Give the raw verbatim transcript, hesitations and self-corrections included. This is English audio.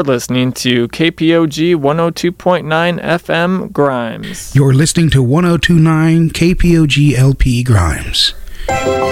You're listening to K P O G one oh two point nine F M Grimes. You're listening to one oh two point nine K P O G L P Grimes.